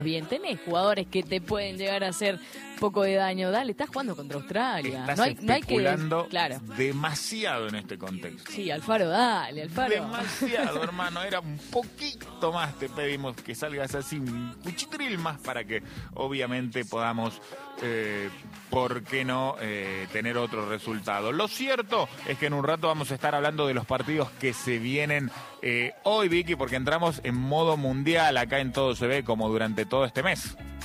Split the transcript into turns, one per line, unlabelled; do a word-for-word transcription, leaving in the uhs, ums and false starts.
bien, tenés jugadores que te pueden llegar a hacer poco de daño. Dale, estás jugando contra Australia.
Estás
no hay, no hay que
especulando
claro.
demasiado en este contexto.
Sí, Alfaro, dale, Alfaro.
Demasiado, hermano. Era un poquito más. Te pedimos que salgas así un cuchitril más para que obviamente podamos, eh, ¿por qué no?, eh, tener otro resultado. Lo cierto es que en un rato vamos a estar hablando de los partidos que se vienen eh, hoy, Vicky, porque entramos en modo mundial. Acá en Todo Se Ve como durante todo este mes.